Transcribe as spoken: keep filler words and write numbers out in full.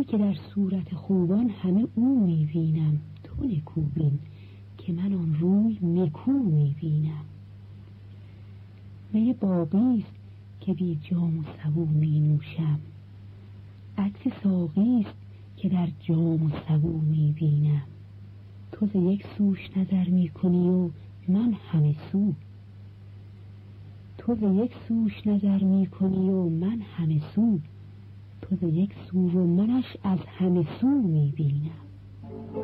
من که در صورت خوبان همه او میبینم، تو نکو بین که من آن روی نکو میبینم. می باقیست که بی جام و سبو می نوشم، عکس ساقیست که در جام و سبو می بینم. تو ز یک سوش نظر می کنی و من همه سو، تو ز یک سوش نظر می کنی و من همه سو، تو ز یک سو و منش از همه سو می بینم.